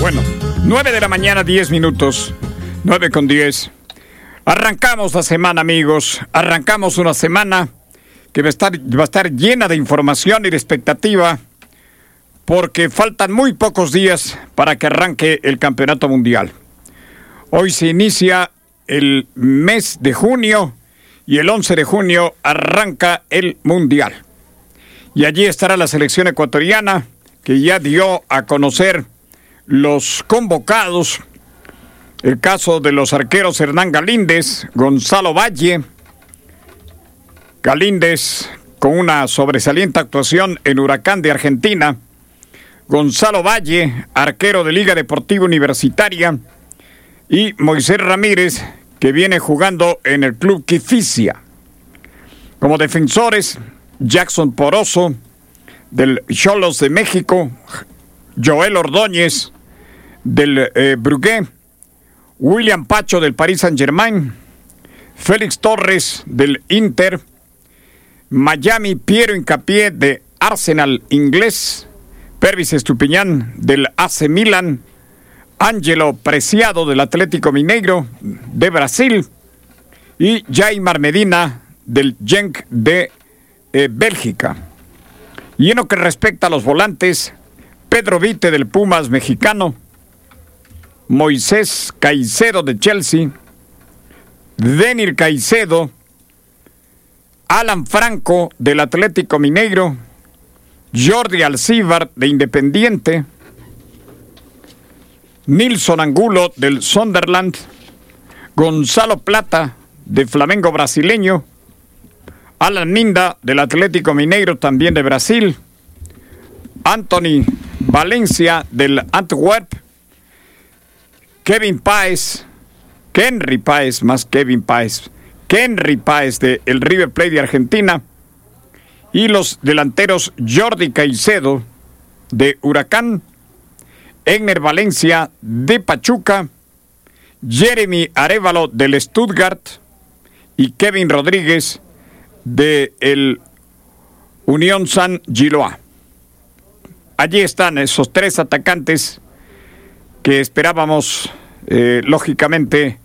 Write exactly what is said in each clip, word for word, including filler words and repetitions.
Bueno, nueve de la mañana, diez minutos. nueve con diez. Arrancamos la semana, amigos. Arrancamos una semana que va a estar, va a estar llena de información y de expectativa, porque faltan muy pocos días para que arranque el Campeonato Mundial. Hoy se inicia el mes de junio y el once de junio arranca el Mundial. Y allí estará la selección ecuatoriana, que ya dio a conocer los convocados. El caso de los arqueros Hernán Galíndez, Gonzalo Valle. Galíndez con una sobresaliente actuación en Huracán de Argentina. Gonzalo Valle, arquero de Liga Deportiva Universitaria. Y Moisés Ramírez, que viene jugando en el Club Quificia. Como defensores, Jackson Poroso, del Xolos de México. Joel Ordóñez, del eh, Brugge. William Pacho, del Paris Saint-Germain. Félix Torres, del Inter. Miami Piero Hincapié, de Arsenal inglés. Pervis Estupiñán, del A C Milan. Ángelo Preciado, del Atlético Mineiro de Brasil. Y Jaimar Medina, del Genk de eh, Bélgica. Y en lo que respecta a los volantes, Pedro Vite, del Pumas mexicano. Moisés Caicedo, de Chelsea. Denir Caicedo. Alan Franco, del Atlético Mineiro. Jordi Alcíbar, de Independiente. Nilson Angulo, del Sunderland. Gonzalo Plata, de Flamengo brasileño. Alan Minda, del Atlético Mineiro, también de Brasil. Anthony Valencia, del Antwerp. Kevin Páez, Kenry Páez, más Kevin Páez. Kenry Páez, de el River Plate de Argentina. Y los delanteros Jordi Caicedo, de Huracán. Egner Valencia, de Pachuca. Jeremy Arévalo, del Stuttgart. Y Kevin Rodríguez, de el Unión San Giloa. Allí están esos tres atacantes que esperábamos, eh, lógicamente,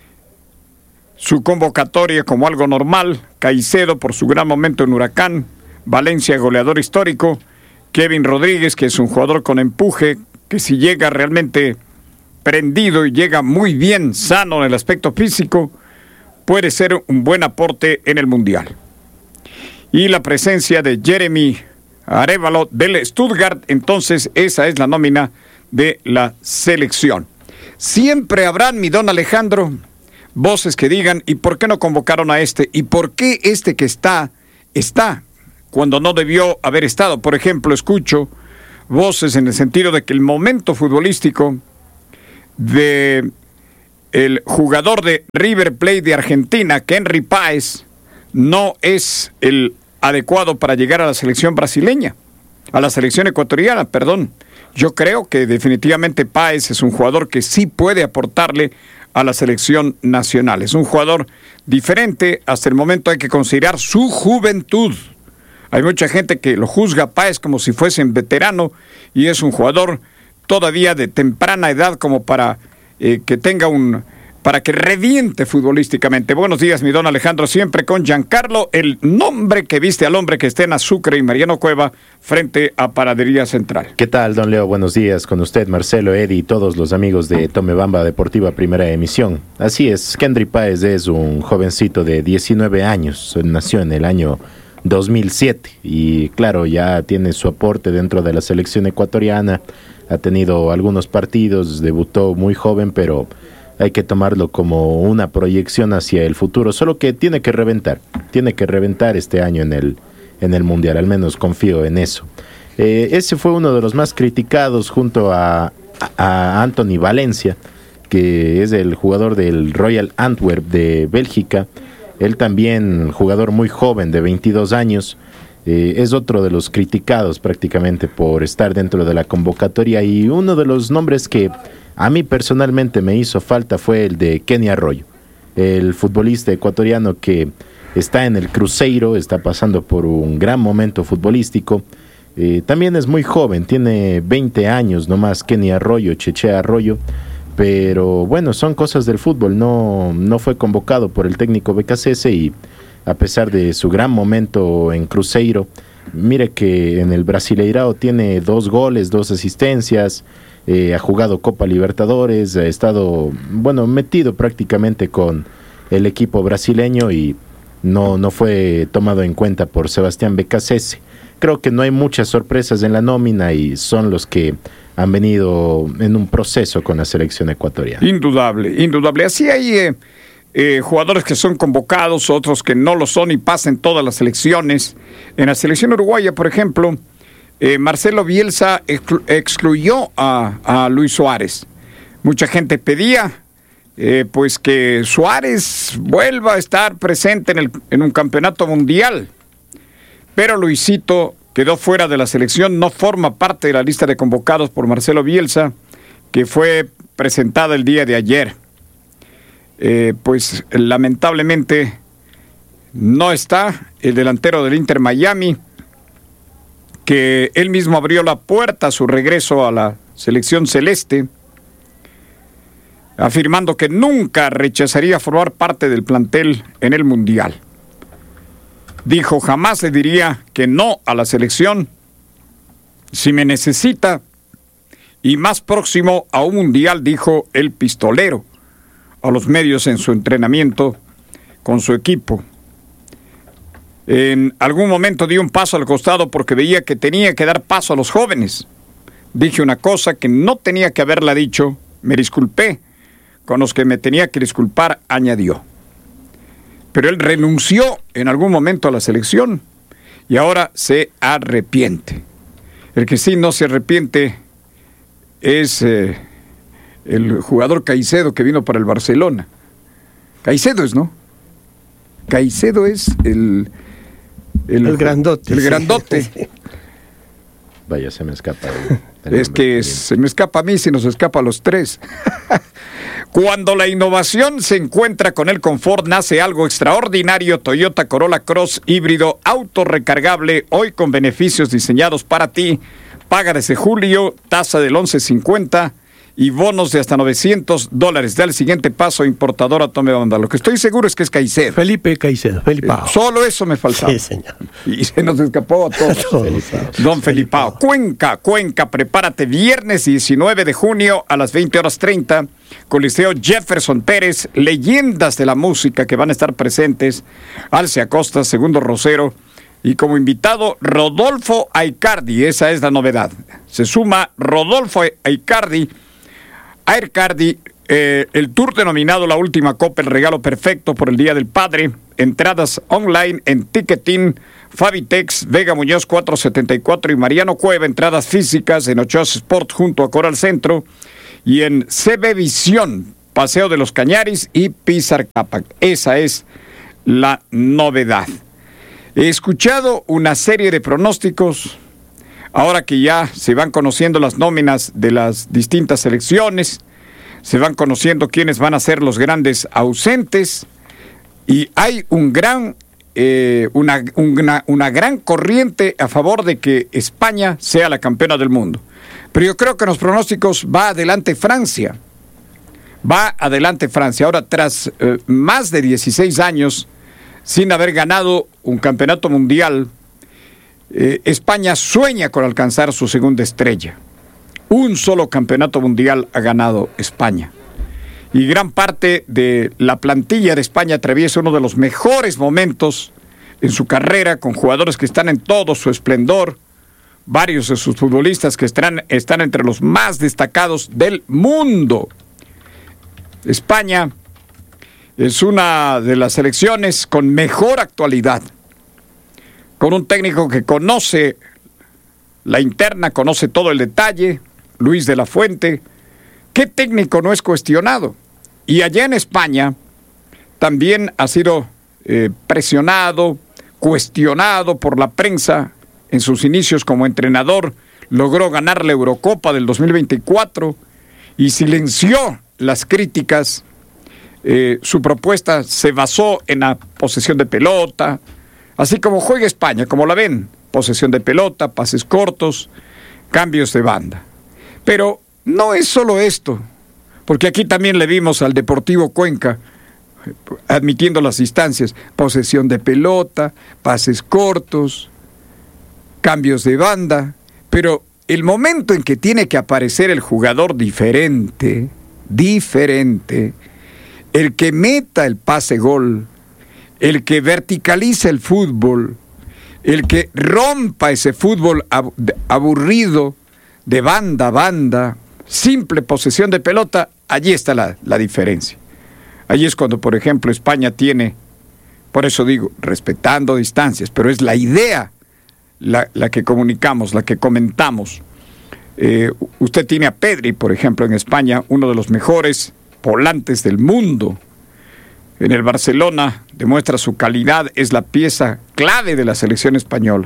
su convocatoria como algo normal. Caicedo por su gran momento en Huracán. Valencia, goleador histórico. Kevin Rodríguez, que es un jugador con empuje, que si llega realmente prendido y llega muy bien sano en el aspecto físico, puede ser un buen aporte en el Mundial. Y la presencia de Jeremy Arévalo, del Stuttgart. Entonces esa es la nómina de la selección. Siempre habrán, mi don Alejandro, voces que digan, ¿y por qué no convocaron a este? ¿Y por qué este que está, está, cuando no debió haber estado? Por ejemplo, escucho voces en el sentido de que el momento futbolístico de el jugador de River Plate de Argentina, Kenry Páez, no es el adecuado para llegar a la selección brasileña, a la selección ecuatoriana, perdón. Yo creo que definitivamente Páez es un jugador que sí puede aportarle a la selección nacional. Es un jugador diferente. Hasta el momento hay que considerar su juventud. Hay mucha gente que lo juzga a Páez como si fuese un veterano, y es un jugador todavía de temprana edad como para eh, que tenga un... para que reviente futbolísticamente. Buenos días, mi don Alejandro, siempre con Giancarlo, el nombre que viste al hombre que está en Sucre y Mariano Cueva, frente a Panadería Central. ¿Qué tal, don Leo? Buenos días con usted, Marcelo, Eddie y todos los amigos de Tomebamba Deportiva Primera Emisión. Así es, Kenry Páez es un jovencito de diecinueve años, nació en el año dos mil siete y claro, ya tiene su aporte dentro de la selección ecuatoriana, ha tenido algunos partidos, debutó muy joven, pero hay que tomarlo como una proyección hacia el futuro, solo que tiene que reventar, tiene que reventar este año en el, en el Mundial, al menos confío en eso. Eh, ese fue uno de los más criticados junto a, a Anthony Valencia, que es el jugador del Royal Antwerp de Bélgica. Él también, jugador muy joven de veintidós años, eh, es otro de los criticados prácticamente por estar dentro de la convocatoria, y uno de los nombres que a mí personalmente me hizo falta fue el de Kenny Arroyo, el futbolista ecuatoriano que está en el Cruzeiro, está pasando por un gran momento futbolístico, Eh, también es muy joven, tiene veinte años nomás, Kenny Arroyo, Cheche Arroyo, pero bueno, son cosas del fútbol. No, no fue convocado por el técnico B K C S y a pesar de su gran momento en Cruzeiro, mire que en el Brasileirao tiene dos goles, dos asistencias, eh, ha jugado Copa Libertadores, ha estado, bueno, metido prácticamente con el equipo brasileño y no, no fue tomado en cuenta por Sebastián B K C S. Creo que no hay muchas sorpresas en la nómina y son los que han venido en un proceso con la selección ecuatoriana. Indudable, indudable. Así hay eh, eh, jugadores que son convocados, otros que no lo son y pasan todas las selecciones. En la selección uruguaya, por ejemplo, eh, Marcelo Bielsa exclu- excluyó a, a Luis Suárez. Mucha gente pedía eh, pues que Suárez vuelva a estar presente en, el, en un campeonato mundial. Pero Luisito quedó fuera de la selección, no forma parte de la lista de convocados por Marcelo Bielsa, que fue presentada el día de ayer. Eh, pues lamentablemente no está el delantero del Inter Miami, que él mismo abrió la puerta a su regreso a la selección celeste, afirmando que nunca rechazaría formar parte del plantel en el Mundial. Dijo, jamás le diría que no a la selección si me necesita, y más próximo a un mundial, dijo el pistolero a los medios en su entrenamiento con su equipo. En algún momento dio un paso al costado porque veía que tenía que dar paso a los jóvenes. Dije una cosa que no tenía que haberla dicho, me disculpé con los que me tenía que disculpar, añadió. Pero él renunció en algún momento a la selección y ahora se arrepiente. El que sí no se arrepiente es eh, el jugador Caicedo, que vino para el Barcelona. Caicedo es, ¿no? Caicedo es el... El, el grandote. El grandote. Sí. Vaya, se me escapa. El, el es que se me escapa a mí, si nos escapa a los tres. Cuando la innovación se encuentra con el confort, nace algo extraordinario. Toyota Corolla Cross híbrido autorrecargable, hoy con beneficios diseñados para ti. Paga desde julio, tasa del once cincuenta y bonos de hasta novecientos dólares. Da el siguiente paso, importadora Tome Banda. Lo que estoy seguro es que es Caicedo. Felipe Caicedo, Felipao. Eh, solo eso me faltaba. Sí, señor. Y se nos escapó a todos. A todos. Felipao. Don Felipao. Cuenca, Cuenca, prepárate viernes diecinueve de junio a las veinte horas treinta con Liceo Jefferson Pérez, leyendas de la música que van a estar presentes. Alce Acosta, Segundo Rosero. Y como invitado, Rodolfo Aicardi. Esa es la novedad. Se suma Rodolfo Aicardi. Aicardi, eh, el tour denominado La Última Copa, el regalo perfecto por el Día del Padre. Entradas online en Ticketing, Fabitex, Vega Muñoz cuatrocientos setenta y cuatro y Mariano Cueva. Entradas físicas en Ochoa Sport junto a Coral Centro. Y en C B Visión, Paseo de los Cañaris y Pizar Capac. Esa es la novedad. He escuchado una serie de pronósticos. Ahora que ya se van conociendo las nóminas de las distintas selecciones, se van conociendo quiénes van a ser los grandes ausentes, y hay un gran, eh, una, una, una gran corriente a favor de que España sea la campeona del mundo. Pero yo creo que en los pronósticos va adelante Francia. Va adelante Francia. Ahora, tras eh, más de dieciséis años sin haber ganado un campeonato mundial, Eh, España sueña con alcanzar su segunda estrella. Un solo campeonato mundial ha ganado España. Y gran parte de la plantilla de España atraviesa uno de los mejores momentos en su carrera, con jugadores que están en todo su esplendor. Varios de sus futbolistas que están, están entre los más destacados del mundo. España es una de las selecciones con mejor actualidad, con un técnico que conoce la interna, conoce todo el detalle, Luis de la Fuente. ¿Qué técnico no es cuestionado? Y allá en España también ha sido eh, presionado, cuestionado por la prensa en sus inicios como entrenador. Logró ganar la Eurocopa del dos mil veinticuatro y silenció las críticas. Eh, su propuesta se basó en la posesión de pelota. Así como juega España, como la ven, posesión de pelota, pases cortos, cambios de banda. Pero no es solo esto, porque aquí también le vimos al Deportivo Cuenca, admitiendo las distancias, posesión de pelota, pases cortos, cambios de banda, pero el momento en que tiene que aparecer el jugador diferente, diferente, el que meta el pase gol, el que verticaliza el fútbol, el que rompa ese fútbol aburrido de banda a banda, simple posesión de pelota, allí está la, la diferencia. Allí es cuando, por ejemplo, España tiene, por eso digo, respetando distancias, pero es la idea la, la que comunicamos, la que comentamos. Eh, usted tiene a Pedri, por ejemplo, en España, uno de los mejores volantes del mundo. En el Barcelona demuestra su calidad, es la pieza clave de la selección española.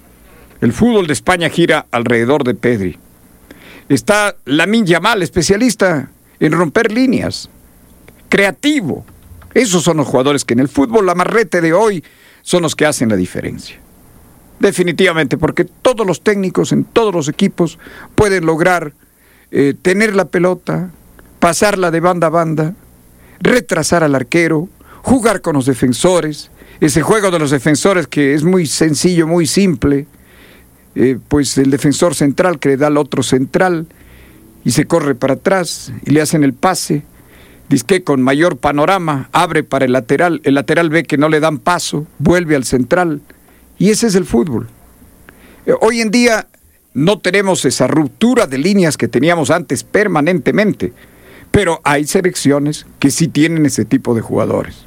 El fútbol de España gira alrededor de Pedri. Está Lamine Yamal, especialista en romper líneas, creativo. Esos son los jugadores que en el fútbol amarrete de hoy son los que hacen la diferencia. Definitivamente, porque todos los técnicos en todos los equipos pueden lograr eh, tener la pelota, pasarla de banda a banda, retrasar al arquero, jugar con los defensores, ese juego de los defensores que es muy sencillo, muy simple, eh, pues el defensor central que le da al otro central y se corre para atrás y le hacen el pase, disque con mayor panorama, abre para el lateral, el lateral ve que no le dan paso, vuelve al central, y ese es el fútbol. Eh, hoy en día no tenemos esa ruptura de líneas que teníamos antes permanentemente, pero hay selecciones que sí tienen ese tipo de jugadores.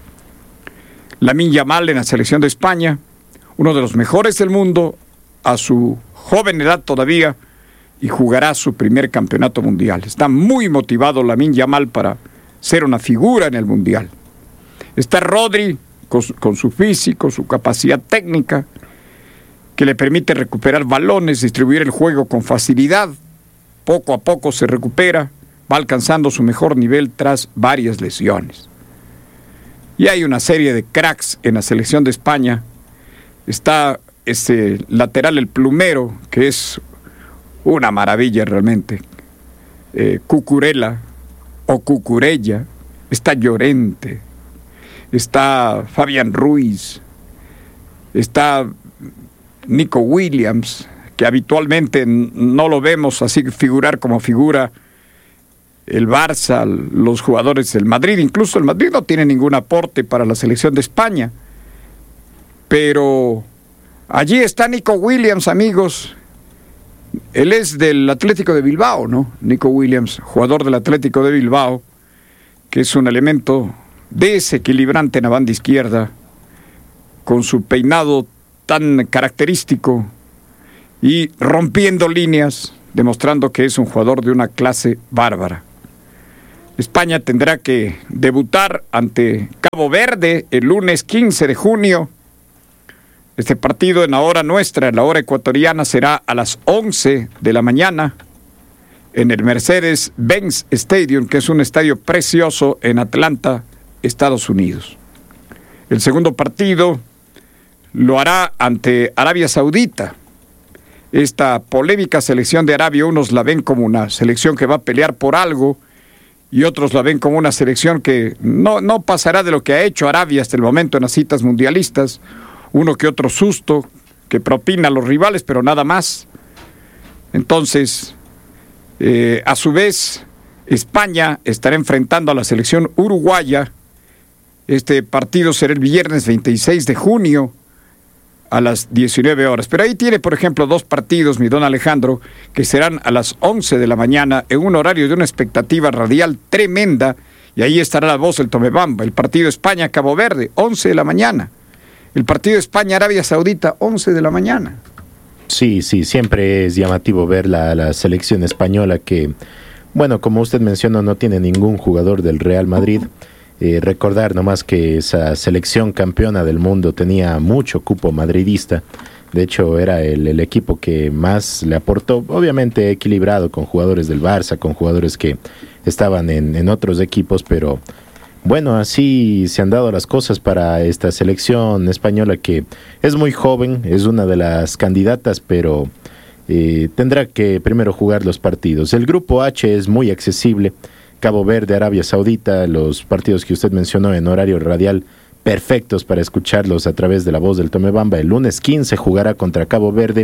Lamine Yamal en la selección de España, uno de los mejores del mundo a su joven edad todavía, y jugará su primer campeonato mundial. Está muy motivado Lamine Yamal para ser una figura en el mundial. Está Rodri con, con su físico, su capacidad técnica, que le permite recuperar balones, distribuir el juego con facilidad. Poco a poco se recupera, va alcanzando su mejor nivel tras varias lesiones. Y hay una serie de cracks en la selección de España. Está ese lateral, el Plumero, que es una maravilla realmente. Eh, Cucurella o Cucurella. Está Llorente. Está Fabián Ruiz. Está Nico Williams, que habitualmente no lo vemos así figurar como figura el Barça, los jugadores del Madrid. Incluso el Madrid no tiene ningún aporte para la selección de España. Pero allí está Nico Williams, amigos. Él es del Atlético de Bilbao, ¿no? Nico Williams, jugador del Atlético de Bilbao, que es un elemento desequilibrante en la banda izquierda, con su peinado tan característico y rompiendo líneas, demostrando que es un jugador de una clase bárbara. España tendrá que debutar ante Cabo Verde el lunes quince de junio. Este partido en la hora nuestra, en la hora ecuatoriana, será a las once de la mañana en el Mercedes-Benz Stadium, que es un estadio precioso en Atlanta, Estados Unidos. El segundo partido lo hará ante Arabia Saudita. Esta polémica selección de Arabia, unos la ven como una selección que va a pelear por algo y otros la ven como una selección que no, no pasará de lo que ha hecho Arabia hasta el momento en las citas mundialistas. Uno que otro susto que propina a los rivales, pero nada más. Entonces, eh, a su vez, España estará enfrentando a la selección uruguaya. Este partido será el viernes veintiséis de junio a las diecinueve horas. Pero ahí tiene, por ejemplo, dos partidos, mi don Alejandro, que serán a las once de la mañana en un horario de una expectativa radial tremenda, y ahí estará la voz del Tomebamba. El partido España-Cabo Verde, once de la mañana. El partido España-Arabia Saudita, once de la mañana. Sí, sí, siempre es llamativo ver la, la selección española que, bueno, como usted mencionó, no tiene ningún jugador del Real Madrid. Eh, recordar nomás que esa selección campeona del mundo tenía mucho cupo madridista. De hecho, era el, el equipo que más le aportó, obviamente equilibrado con jugadores del Barça, con jugadores que estaban en, en otros equipos, pero bueno, así se han dado las cosas para esta selección española que es muy joven, es una de las candidatas, pero eh, tendrá que primero jugar los partidos. El grupo H es muy accesible, Cabo Verde, Arabia Saudita, los partidos que usted mencionó en horario radial, perfectos para escucharlos a través de la voz del Tomebamba. El lunes quince jugará contra Cabo Verde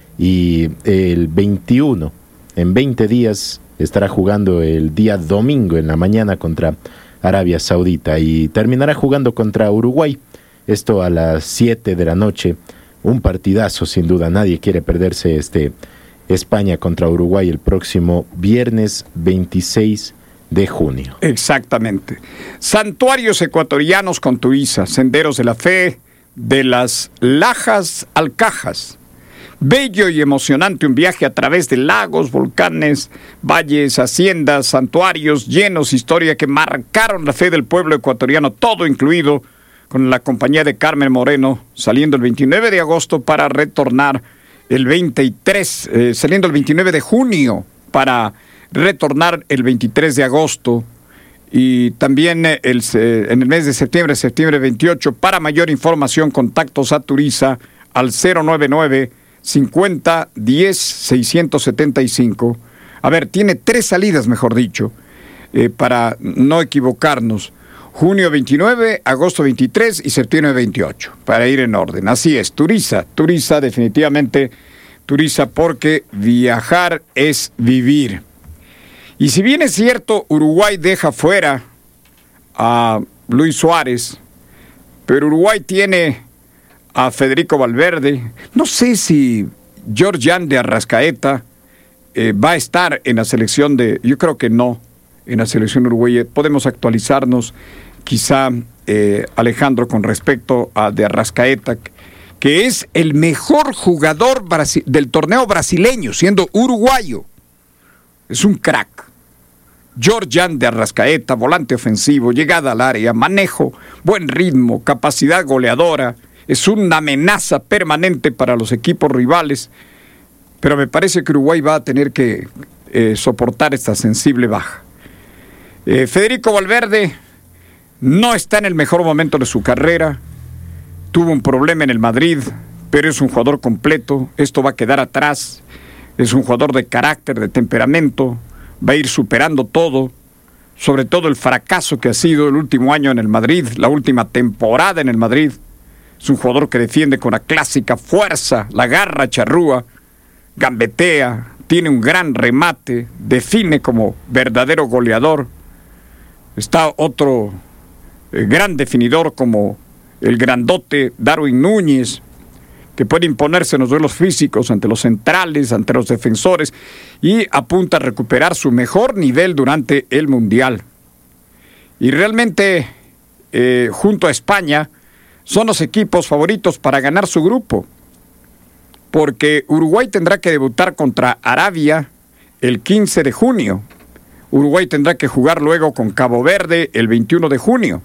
y el veintiuno, en veinte días, estará jugando el día domingo en la mañana contra Arabia Saudita y terminará jugando contra Uruguay, esto a las siete de la noche, un partidazo sin duda, nadie quiere perderse este España contra Uruguay el próximo viernes veintiséis de junio. Exactamente. Santuarios ecuatorianos con Turiza, Senderos de la Fe, de las Lajas al Cajas. Bello y emocionante un viaje a través de lagos, volcanes, valles, haciendas, santuarios llenos, historia que marcaron la fe del pueblo ecuatoriano, todo incluido, con la compañía de Carmen Moreno, saliendo el veintinueve de agosto para retornar el veintitrés, eh, saliendo el veintinueve de junio para retornar el veintitrés de agosto. Y también el, en el mes de septiembre, septiembre veintiocho, para mayor información, contactos a Turiza al cero nueve nueve, cincuenta, diez, seiscientos setenta y cinco. A ver, tiene tres salidas, mejor dicho, eh, para no equivocarnos. Junio veintinueve, agosto veintitrés y septiembre veintiocho, para ir en orden. Así es, Turiza, Turiza, definitivamente Turiza, porque viajar es vivir. Y si bien es cierto, Uruguay deja fuera a Luis Suárez, pero Uruguay tiene a Federico Valverde. No sé si Georgian de Arrascaeta eh, va a estar en la selección de... Yo creo que no, en la selección uruguaya. Podemos actualizarnos, quizá, eh, Alejandro, con respecto a de Arrascaeta, que es el mejor jugador brasi- del torneo brasileño, siendo uruguayo. Es un crack. Georgian de Arrascaeta, volante ofensivo, llegada al área, manejo, buen ritmo, capacidad goleadora. Es una amenaza permanente para los equipos rivales, pero me parece que Uruguay va a tener que eh, soportar esta sensible baja. Eh, Federico Valverde no está en el mejor momento de su carrera, tuvo un problema en el Madrid, pero es un jugador completo, esto va a quedar atrás, es un jugador de carácter, de temperamento, va a ir superando todo, sobre todo el fracaso que ha sido el último año en el Madrid, la última temporada en el Madrid. Es un jugador que defiende con la clásica fuerza, la garra charrúa, gambetea, tiene un gran remate, define como verdadero goleador. Está otro eh, gran definidor como el grandote Darwin Núñez, que puede imponerse en los duelos físicos ante los centrales, ante los defensores, y apunta a recuperar su mejor nivel durante el Mundial. Y realmente, eh, junto a España, son los equipos favoritos para ganar su grupo, porque Uruguay tendrá que debutar contra Arabia el quince de junio. Uruguay tendrá que jugar luego con Cabo Verde el veintiuno de junio.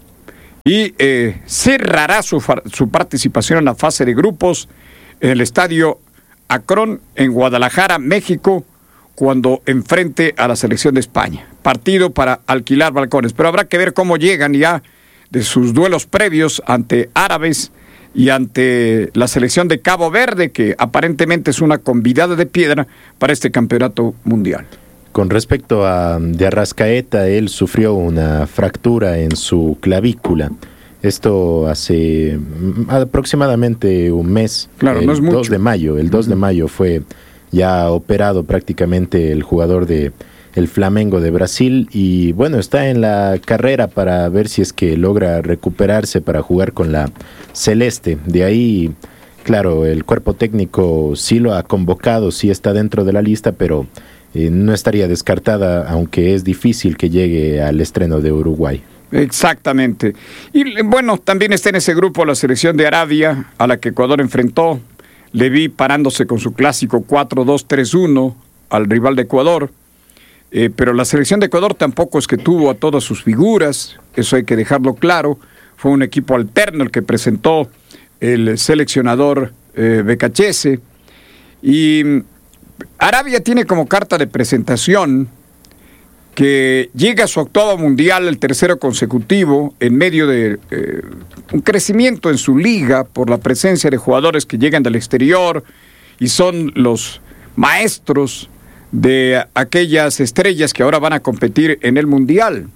Y eh, cerrará su, su participación en la fase de grupos en el estadio Akron en Guadalajara, México, cuando enfrente a la selección de España. Partido para alquilar balcones, pero habrá que ver cómo llegan ya de sus duelos previos ante árabes y ante la selección de Cabo Verde, que aparentemente es una convidada de piedra para este campeonato mundial. Con respecto a de Arrascaeta, él sufrió una fractura en su clavícula. Esto hace aproximadamente un mes. Claro, el no es mucho. dos de mayo. El dos de mayo fue ya operado prácticamente el jugador de el Flamengo de Brasil y bueno, está en la carrera para ver si es que logra recuperarse para jugar con la Celeste. De ahí, claro, el cuerpo técnico sí lo ha convocado, sí está dentro de la lista, pero eh, no estaría descartada, aunque es difícil que llegue al estreno de Uruguay. Exactamente. Y bueno, también está en ese grupo la selección de Arabia, a la que Ecuador enfrentó. Le vi parándose con su clásico cuatro dos tres uno al rival de Ecuador. Eh, pero la selección de Ecuador tampoco es que tuvo a todas sus figuras, eso hay que dejarlo claro. Fue un equipo alterno el que presentó el seleccionador eh, Becachese. Y Arabia tiene como carta de presentación que llega a su octavo mundial, el tercero consecutivo, en medio de eh, un crecimiento en su liga por la presencia de jugadores que llegan del exterior y son los maestros de aquellas estrellas que ahora van a competir en el mundial.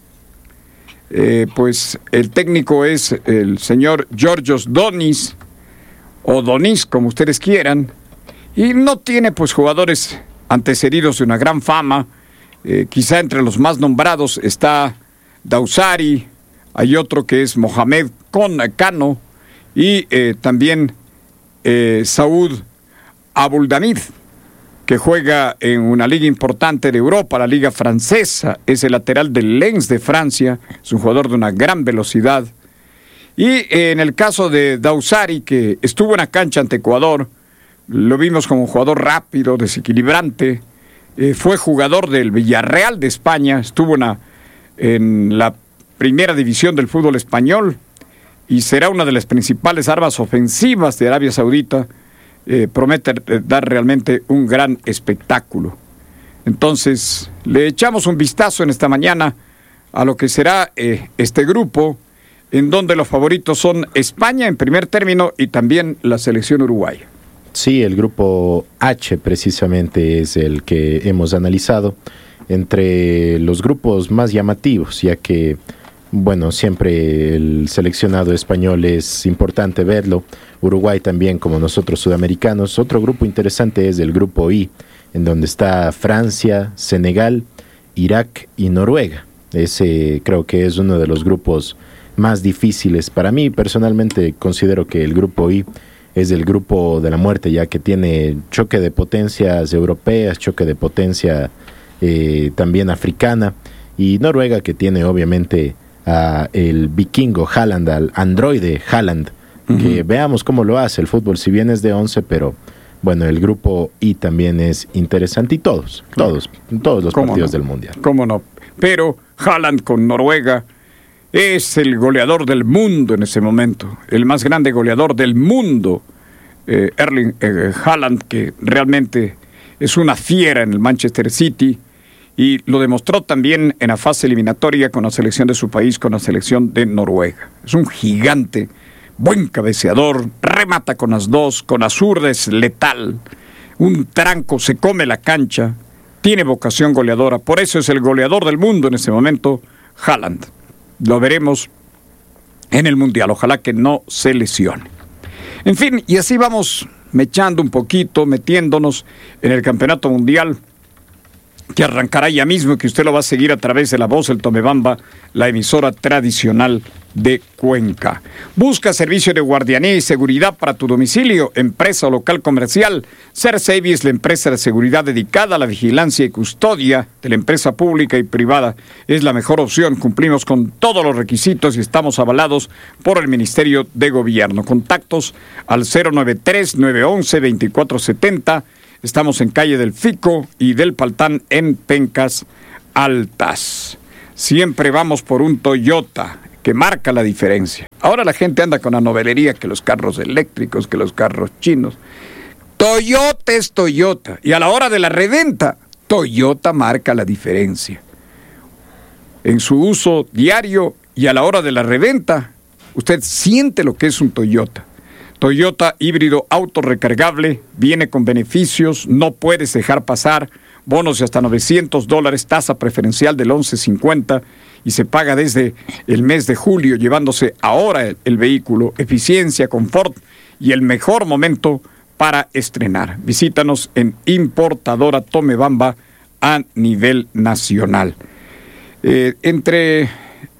Eh, pues el técnico es el señor Georgios Donis, o Donis, como ustedes quieran, y no tiene pues jugadores antecedidos de una gran fama. Eh, quizá entre los más nombrados está Dausari, hay otro que es Mohamed Kano y eh, también eh, Saud Abuldamid, que juega en una liga importante de Europa, la liga francesa, es el lateral del Lens de Francia, es un jugador de una gran velocidad. Y eh, en el caso de Dausari, que estuvo en la cancha ante Ecuador, lo vimos como un jugador rápido, desequilibrante. Eh, fue jugador del Villarreal de España, estuvo en la, en la primera división del fútbol español y será una de las principales armas ofensivas de Arabia Saudita. Eh, promete eh, dar realmente un gran espectáculo. Entonces, le echamos un vistazo en esta mañana a lo que será eh, este grupo, en donde los favoritos son España en primer término y también la selección uruguaya. Sí, el grupo H precisamente es el que hemos analizado entre los grupos más llamativos, ya que, bueno, siempre el seleccionado español es importante verlo, Uruguay también como nosotros sudamericanos. Otro grupo interesante es el grupo I, en donde está Francia, Senegal, Irak y Noruega. Ese creo que es uno de los grupos más difíciles. Para mí, personalmente, considero que el grupo I es el grupo de la muerte, ya que tiene choque de potencias europeas, choque de potencia eh, también africana, y Noruega, que tiene obviamente a el vikingo Haaland, al androide Haaland, uh-huh. que veamos cómo lo hace el fútbol, si bien es de once, pero bueno, el grupo I también es interesante, y todos, claro. todos, todos los partidos no? del Mundial. ¿Cómo no? Pero Haaland con Noruega es el goleador del mundo en ese momento, el más grande goleador del mundo, eh, Erling eh, Haaland, que realmente es una fiera en el Manchester City, y lo demostró también en la fase eliminatoria con la selección de su país, con la selección de Noruega. Es un gigante, buen cabeceador, remata con las dos, con la zurda es letal, un tranco, se come la cancha, tiene vocación goleadora, por eso es el goleador del mundo en ese momento, Haaland. Lo veremos en el Mundial, ojalá que no se lesione. En fin, y así vamos mechando un poquito, metiéndonos en el Campeonato Mundial, que arrancará ya mismo y que usted lo va a seguir a través de La Voz del Tomebamba, la emisora tradicional de Cuenca. Busca servicio de guardianía y seguridad para tu domicilio, empresa o local comercial. CerSavi es la empresa de seguridad dedicada a la vigilancia y custodia de la empresa pública y privada. Es la mejor opción, cumplimos con todos los requisitos y estamos avalados por el Ministerio de Gobierno. Contactos al cero noventa y tres, nueve once, veinticuatro setenta. Estamos en calle del Fico y del Paltán en Pencas Altas. Siempre vamos por un Toyota que marca la diferencia. Ahora la gente anda con la novelería que los carros eléctricos, que los carros chinos. Toyota es Toyota. Y a la hora de la reventa, Toyota marca la diferencia. En su uso diario y a la hora de la reventa, usted siente lo que es un Toyota. Toyota híbrido autorrecargable, viene con beneficios, no puedes dejar pasar, bonos de hasta novecientos dólares, tasa preferencial del once cincuenta y se paga desde el mes de julio, llevándose ahora el, el vehículo, eficiencia, confort y el mejor momento para estrenar. Visítanos en Importadora Tomebamba a nivel nacional. Eh, entre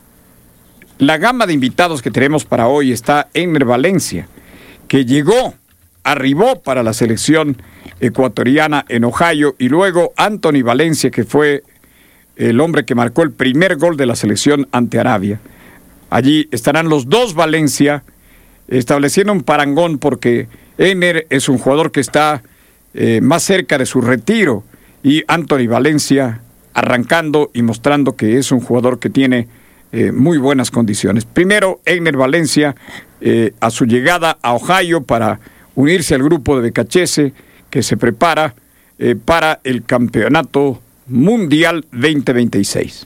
la gama de invitados que tenemos para hoy está Einer Valencia, que llegó, arribó para la selección ecuatoriana en Ohio, y luego Anthony Valencia, que fue el hombre que marcó el primer gol de la selección ante Arabia. Allí estarán los dos Valencia, estableciendo un parangón, porque Einer es un jugador que está eh, más cerca de su retiro, y Anthony Valencia arrancando y mostrando que es un jugador que tiene Eh, muy buenas condiciones. Primero, Einer Valencia, eh, a su llegada a Ohio para unirse al grupo de Becachese, que se prepara eh, para el campeonato Mundial veinte veintiséis.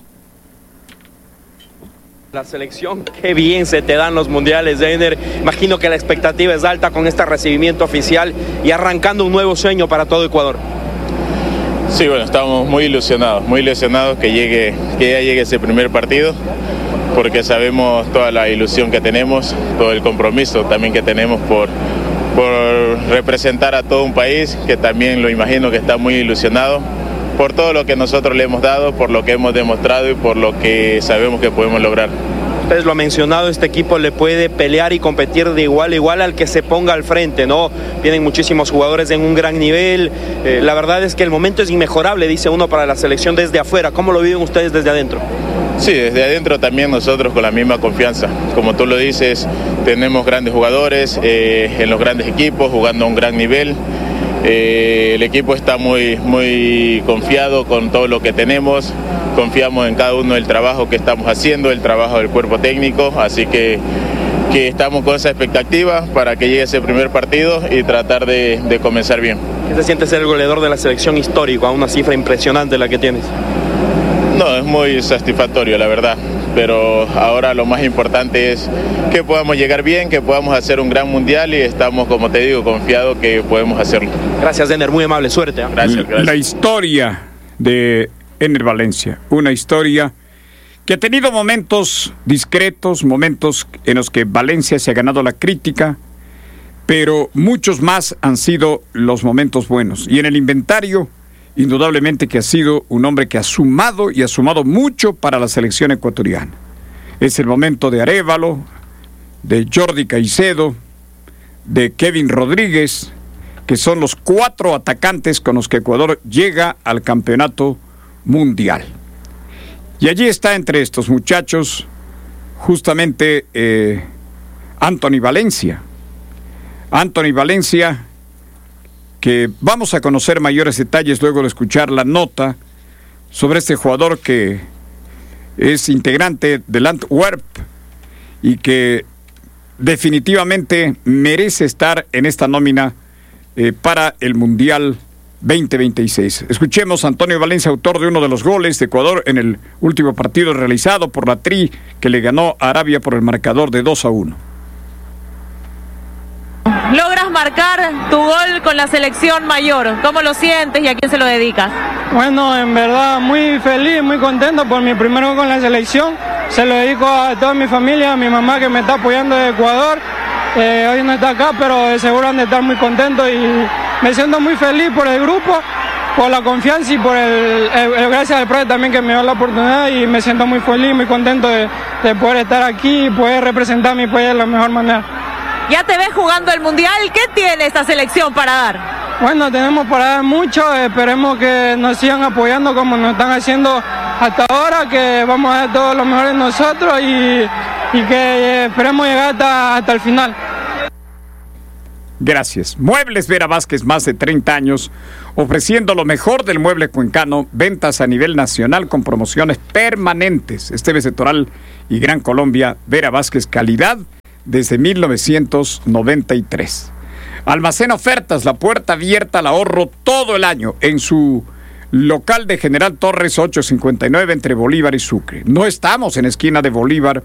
La selección, qué bien se te dan los mundiales, Ender. Imagino que la expectativa es alta con este recibimiento oficial y arrancando un nuevo sueño para todo Ecuador. Sí, bueno, estamos muy ilusionados, muy ilusionados que llegue, que ya llegue ese primer partido, porque sabemos toda la ilusión que tenemos, todo el compromiso también que tenemos por, por representar a todo un país, que también lo imagino que está muy ilusionado por todo lo que nosotros le hemos dado, por lo que hemos demostrado y por lo que sabemos que podemos lograr. Ustedes lo han mencionado, este equipo le puede pelear y competir de igual a igual al que se ponga al frente, ¿no? Vienen muchísimos jugadores en un gran nivel, eh, la verdad es que el momento es inmejorable, dice uno, para la selección desde afuera. ¿Cómo lo viven ustedes desde adentro? Sí, desde adentro también nosotros con la misma confianza. Como tú lo dices, tenemos grandes jugadores eh, en los grandes equipos, jugando a un gran nivel. Eh, el equipo está muy, muy confiado con todo lo que tenemos, confiamos en cada uno del trabajo que estamos haciendo, el trabajo del cuerpo técnico, así que, que estamos con esa expectativa para que llegue ese primer partido y tratar de, de comenzar bien. ¿Qué se siente ser el goleador de la selección histórico, a una cifra impresionante la que tienes? No, es muy satisfactorio, la verdad. Pero ahora lo más importante es que podamos llegar bien, que podamos hacer un gran mundial y estamos, como te digo, confiados que podemos hacerlo. Gracias, Ender, muy amable, suerte. ¿eh? Gracias, gracias. La historia de Ender Valencia, una historia que ha tenido momentos discretos, momentos en los que Valencia se ha ganado la crítica, pero muchos más han sido los momentos buenos. Y en el inventario, indudablemente que ha sido un hombre que ha sumado y ha sumado mucho para la selección ecuatoriana. Es el momento de Arévalo, de Jordi Caicedo, de Kevin Rodríguez, que son los cuatro atacantes con los que Ecuador llega al campeonato mundial. Y allí está entre estos muchachos justamente eh, Anthony Valencia. Anthony Valencia, que vamos a conocer mayores detalles luego de escuchar la nota sobre este jugador que es integrante del Antwerp y que definitivamente merece estar en esta nómina eh, para el Mundial veinte veintiséis. Escuchemos a Antonio Valencia, autor de uno de los goles de Ecuador en el último partido realizado por la Tri, que le ganó a Arabia por el marcador de dos a uno. Logras marcar tu gol con la selección mayor. ¿Cómo lo sientes y a quién se lo dedicas? Bueno, en verdad muy feliz, muy contento por mi primer gol con la selección. Se lo dedico a toda mi familia, a mi mamá que me está apoyando de Ecuador. Eh, hoy no está acá, pero de seguro han de estar muy contentos y me siento muy feliz por el grupo, por la confianza y por el, el, el gracias al profe también que me dio la oportunidad y me siento muy feliz, muy contento de, de poder estar aquí y poder representar a mi país de la mejor manera. Ya te ves jugando el Mundial, ¿qué tiene esta selección para dar? Bueno, tenemos para dar mucho, esperemos que nos sigan apoyando como nos están haciendo hasta ahora, que vamos a dar todo lo mejor de nosotros y, y que esperemos llegar hasta, hasta el final. Gracias. Muebles Vera Vázquez, más de treinta años, ofreciendo lo mejor del mueble cuencano, ventas a nivel nacional con promociones permanentes. Esteves de Toral y Gran Colombia, Vera Vázquez, calidad desde mil novecientos noventa y tres. Almacén Ofertas, la puerta abierta al ahorro todo el año en su local de General Torres ochocientos cincuenta y nueve entre Bolívar y Sucre. No estamos en esquina de Bolívar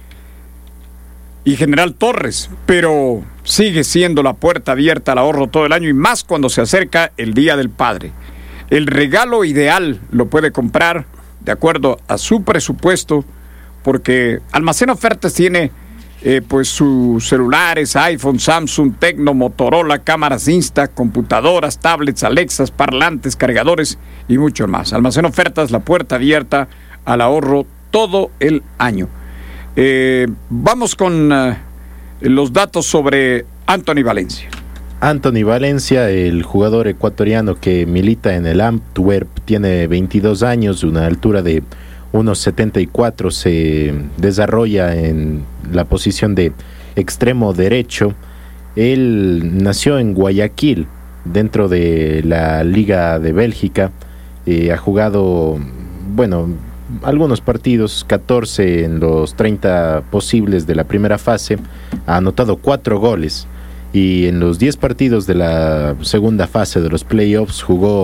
y General Torres, pero sigue siendo la puerta abierta al ahorro todo el año y más cuando se acerca el Día del Padre. El regalo ideal lo puede comprar de acuerdo a su presupuesto, porque Almacén Ofertas tiene Eh, pues sus celulares, iPhone, Samsung, Tecno, Motorola, cámaras Insta, computadoras, tablets, Alexas, parlantes, cargadores y mucho más. Almacén Ofertas, la puerta abierta al ahorro todo el año. Eh, vamos con uh, los datos sobre Anthony Valencia. Anthony Valencia, el jugador ecuatoriano que milita en el Antwerp, tiene veintidós años, una altura de uno setenta y cuatro, se desarrolla en la posición de extremo derecho. Él nació en Guayaquil, dentro de la Liga de Bélgica. Eh, ha jugado, bueno, algunos partidos, catorce en los treinta posibles de la primera fase. Ha anotado cuatro goles y en los diez partidos de la segunda fase de los playoffs jugó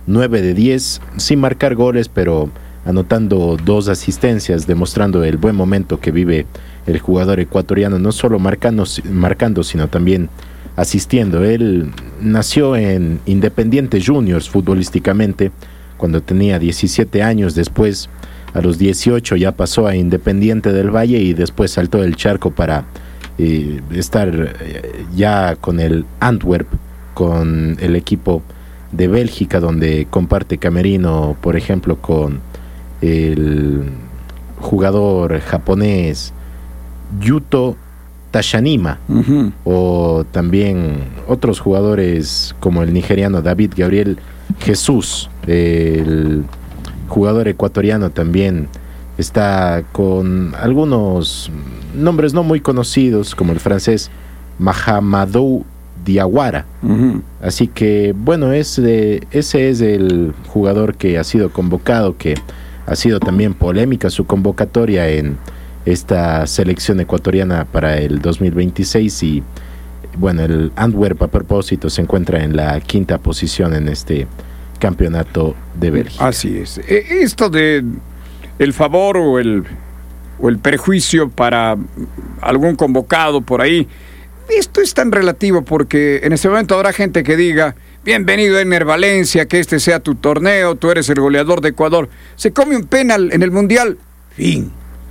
nueve de diez, sin marcar goles, pero anotando dos asistencias, demostrando el buen momento que vive el jugador ecuatoriano, no solo marcando, marcando sino también asistiendo. Él nació en Independiente Juniors futbolísticamente cuando tenía diecisiete años, después a los dieciocho ya pasó a Independiente del Valle y después saltó el charco para eh, estar eh, ya con el Antwerp, con el equipo de Bélgica, donde comparte camerino, por ejemplo, con el jugador japonés Yuto Tashanima, uh-huh. o también otros jugadores como el nigeriano David Gabriel Jesús. El jugador ecuatoriano también está con algunos nombres no muy conocidos, como el francés Mahamadou Diawara. Uh-huh. Así que bueno, ese, ese es el jugador que ha sido convocado, que ha sido también polémica su convocatoria en esta selección ecuatoriana para el dos mil veintiséis. Y bueno, el Antwerp, a propósito, se encuentra en la quinta posición en este campeonato de Bélgica. Así es. Esto de el favor o el, o el perjuicio para algún convocado por ahí, esto es tan relativo, porque en este momento habrá gente que diga: bienvenido Ener Valencia, que este sea tu torneo, tú eres el goleador de Ecuador. Se come un penal en el Mundial. Fin.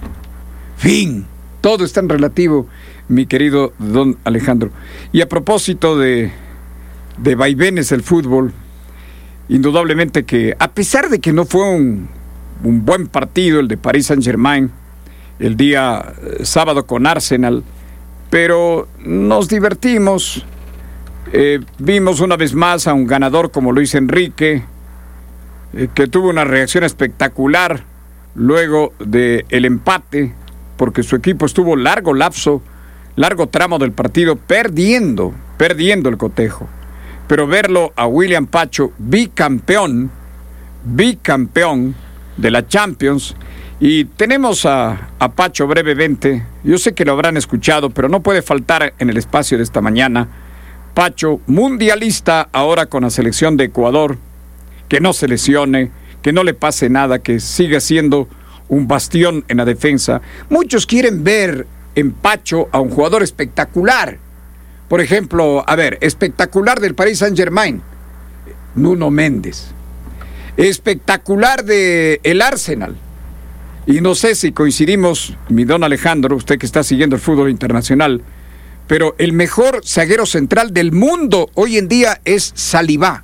Fin. Todo es tan relativo, mi querido don Alejandro. Y a propósito de, de vaivenes del fútbol, indudablemente que, a pesar de que no fue un, un buen partido el de Paris Saint-Germain el día eh, sábado con Arsenal, pero nos divertimos. Eh, vimos una vez más a un ganador como Luis Enrique, eh, que tuvo una reacción espectacular luego del empate, porque su equipo estuvo largo lapso, largo tramo del partido perdiendo, perdiendo el cotejo. Pero verlo a William Pacho, bicampeón, bicampeón de la Champions, y tenemos a, a Pacho brevemente, yo sé que lo habrán escuchado, pero no puede faltar en el espacio de esta mañana. Pacho, mundialista ahora con la selección de Ecuador, que no se lesione, que no le pase nada, que siga siendo un bastión en la defensa. Muchos quieren ver en Pacho a un jugador espectacular. Por ejemplo, a ver, espectacular del Paris Saint-Germain, Nuno Méndez. Espectacular de el Arsenal. Y no sé si coincidimos, mi don Alejandro, usted que está siguiendo el fútbol internacional, pero el mejor zaguero central del mundo hoy en día es Saliba.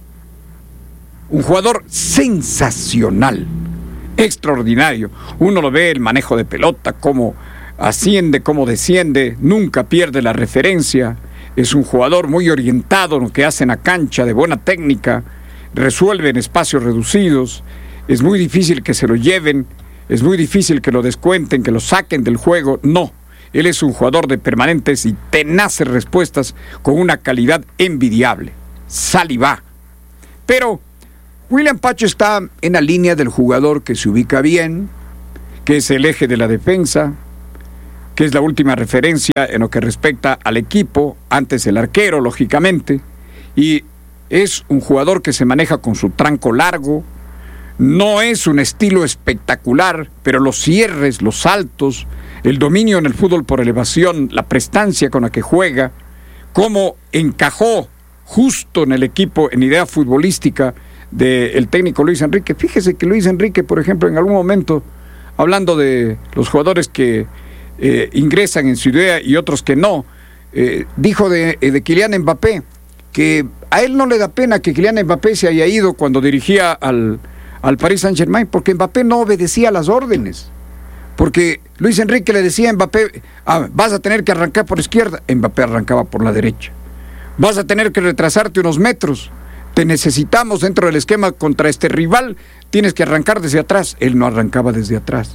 Un jugador sensacional, extraordinario. Uno lo ve, el manejo de pelota, cómo asciende, cómo desciende, nunca pierde la referencia. Es un jugador muy orientado en lo que hace en la cancha, de buena técnica, resuelve en espacios reducidos. Es muy difícil que se lo lleven, es muy difícil que lo descuenten, que lo saquen del juego. No, él es un jugador de permanentes y tenaces respuestas con una calidad envidiable. Saliba. Pero William Pacho está en la línea del jugador que se ubica bien, que es el eje de la defensa, que es la última referencia en lo que respecta al equipo, antes el arquero, lógicamente, y es un jugador que se maneja con su tranco largo. No es un estilo espectacular, pero los cierres, los saltos, el dominio en el fútbol por elevación, la prestancia con la que juega, cómo encajó justo en el equipo en idea futbolística del técnico Luis Enrique. Fíjese que Luis Enrique, por ejemplo, en algún momento, hablando de los jugadores que eh, ingresan en su idea y otros que no, eh, dijo de, de Kylian Mbappé que a él no le da pena que Kylian Mbappé se haya ido cuando dirigía al, al Paris Saint-Germain, porque Mbappé no obedecía las órdenes. Porque Luis Enrique le decía a Mbappé: ah, vas a tener que arrancar por izquierda. Mbappé arrancaba por la derecha. Vas a tener que retrasarte unos metros. Te necesitamos dentro del esquema contra este rival. Tienes que arrancar desde atrás. Él no arrancaba desde atrás.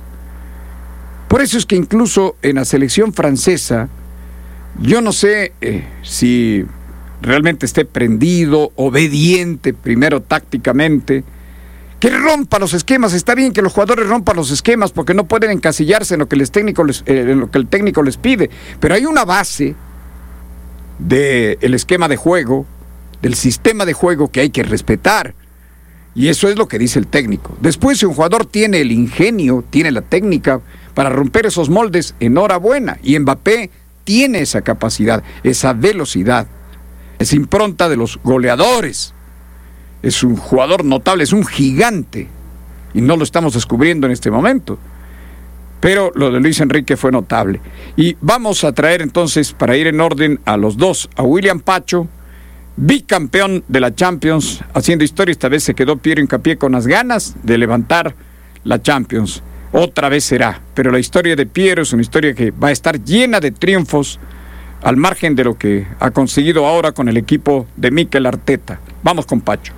Por eso es que incluso en la selección francesa, yo no sé eh, si realmente esté prendido, obediente, primero tácticamente, que rompa los esquemas. Está bien que los jugadores rompan los esquemas porque no pueden encasillarse en lo que, les técnico les, eh, en lo que el técnico les pide, pero hay una base del esquema de juego, del sistema de juego, que hay que respetar. Y eso es lo que dice el técnico. Después, si un jugador tiene el ingenio, tiene la técnica para romper esos moldes, enhorabuena. Y Mbappé tiene esa capacidad, esa velocidad, esa impronta de los goleadores. Es un jugador notable, es un gigante. Y no lo estamos descubriendo en este momento. Pero lo de Luis Enrique fue notable. Y vamos a traer entonces, para ir en orden, a los dos. A William Pacho, bicampeón de la Champions, haciendo historia. Esta vez se quedó Piero Hincapié con las ganas de levantar la Champions. Otra vez será. Pero la historia de Piero es una historia que va a estar llena de triunfos, al margen de lo que ha conseguido ahora con el equipo de Mikel Arteta. Vamos con Pacho.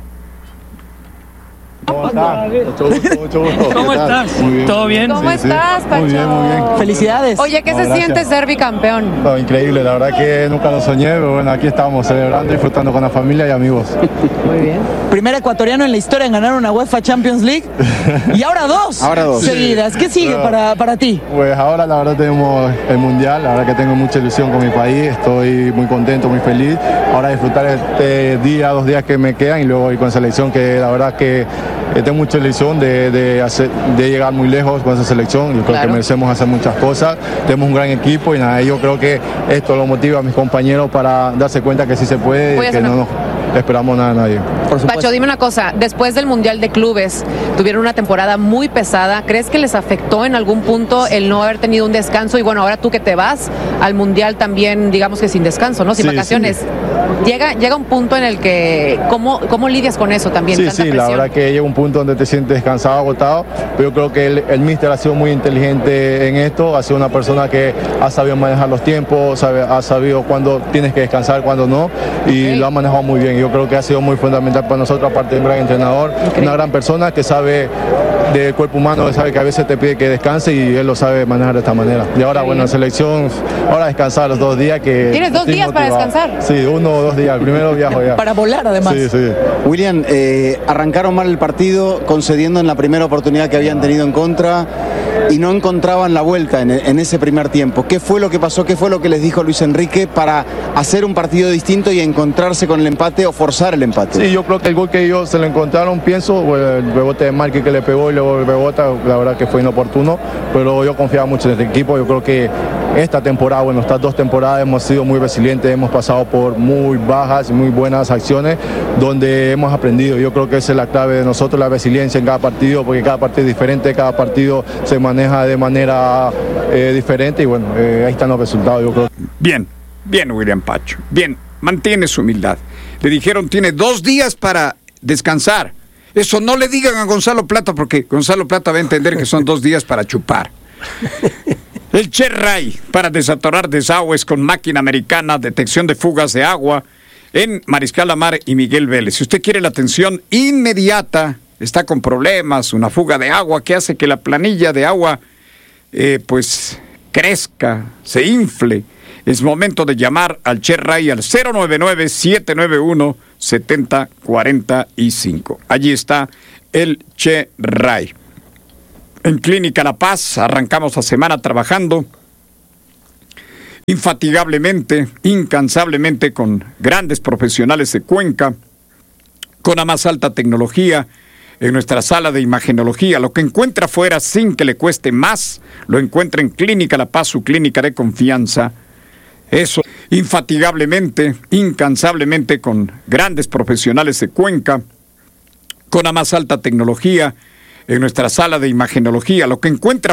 ¿Cómo estás? Mucho gusto, mucho gusto. ¿Cómo estás? Muy bien. ¿Todo bien? ¿Cómo Sí, sí. estás, Pacho? Muy bien, muy bien. Felicidades. Oye, ¿qué No, se gracias. siente ser bicampeón? No, increíble, la verdad que nunca lo soñé, pero bueno, aquí estamos celebrando, disfrutando con la familia y amigos. Muy bien. Primer ecuatoriano en la historia en ganar una UEFA Champions League y ahora dos. Ahora dos. Seguidas. ¿Qué sigue No. para, para ti? Pues ahora la verdad tenemos el Mundial, la verdad que tengo mucha ilusión con mi país, estoy muy contento, muy feliz. Ahora disfrutar este día, dos días que me quedan y luego ir con selección, que la verdad que eh, tengo mucha ilusión de, de, hacer, de llegar muy lejos con esa selección. Yo creo Claro. que merecemos hacer muchas cosas, tenemos un gran equipo y nada, yo creo que esto lo motiva a mis compañeros para darse cuenta que sí se puede Voy a y que hacer no una- nos esperamos nada a nadie. Por supuesto. Pacho, dime una cosa, después del Mundial de Clubes, tuvieron una temporada muy pesada, ¿crees que les afectó en algún punto el no haber tenido un descanso? Y bueno, ahora tú que te vas al Mundial también, digamos que sin descanso, ¿no? Sin Sí, vacaciones. sí. Llega, llega un punto en el que, ¿cómo, cómo lidias con eso también? Sí, tanta sí, la presión? verdad que llega un punto donde te sientes cansado, agotado, pero yo creo que el, el míster ha sido muy inteligente en esto, ha sido una persona que ha sabido manejar los tiempos, sabe- ha sabido cuándo tienes que descansar, cuándo no, y Ok. lo ha manejado muy bien. Yo creo que ha sido muy fundamental para nosotros, aparte de un gran entrenador, una gran persona que sabe del cuerpo humano, que sabe que a veces te pide que descanse y él lo sabe manejar de esta manera. Y ahora, Qué bueno, bien. selección, ahora descansar los dos días que... ¿Tienes dos estoy días para motivado. descansar? Sí, uno o dos días, el primero viajo ya. Para volar, además. Sí, sí. William, eh, arrancaron mal el partido, concediendo en la primera oportunidad que habían tenido en contra y no encontraban la vuelta en, en ese primer tiempo. ¿Qué fue lo que pasó? ¿Qué fue lo que les dijo Luis Enrique para hacer un partido distinto y encontrarse con el empate o forzar el empate? Sí, yo creo que el gol que ellos se lo encontraron, pienso, bueno, el rebote de Marque que le pegó y luego el rebote, la verdad que fue inoportuno, pero yo confiaba mucho en este equipo. Yo creo que esta temporada, bueno, estas dos temporadas hemos sido muy resilientes, hemos pasado por muy bajas y muy buenas acciones donde hemos aprendido. Yo creo que esa es la clave de nosotros, la resiliencia en cada partido, porque cada partido es diferente, cada partido se maneja de manera eh, diferente y bueno, eh, ahí están los resultados, yo creo. Bien, bien, William Pacho. Bien, mantiene su humildad. Le dijeron, tiene dos días para descansar. Eso no le digan a Gonzalo Plata, porque Gonzalo Plata va a entender que son dos días para chupar. El Che Ray, para desatorar desagües con máquina americana, detección de fugas de agua en Mariscal Amar y Miguel Vélez. Si usted quiere la atención inmediata, está con problemas, una fuga de agua que hace que la planilla de agua eh, pues crezca, se infle, es momento de llamar al Che Ray al cero nueve nueve, siete nueve uno, siete cero cuatro cinco. Allí está el Che Ray. En Clínica La Paz arrancamos la semana trabajando infatigablemente, incansablemente con grandes profesionales de Cuenca, con la más alta tecnología en nuestra sala de imagenología. Lo que encuentra afuera sin que le cueste más, lo encuentra en Clínica La Paz, su clínica de confianza. Eso, infatigablemente, incansablemente con grandes profesionales de Cuenca, con la más alta tecnología en nuestra sala de imagenología. Lo que encuentra